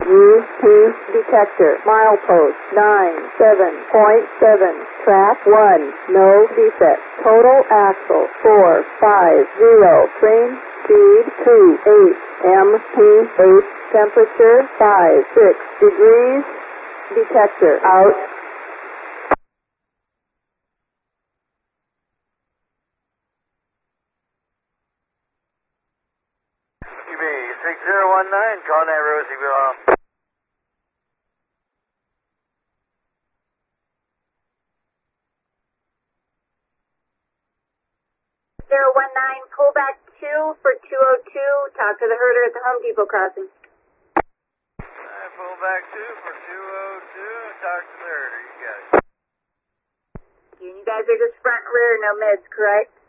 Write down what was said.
UP detector, milepost 97.7, track 1, no defect, total axle 450, train speed 28 mph, temperature 56 degrees, detector out. UB 6019, calling that Rosie. 019, pull back 2 for 202. Talk to the herder at the Home Depot crossing. Pull back 2 for 202. Talk to the herder. You got it. You guys are just front and rear, no mids, correct?